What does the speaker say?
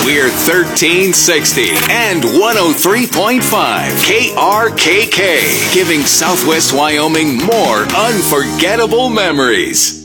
We're 1360 and 103.5 KRKK, giving Southwest Wyoming more unforgettable memories.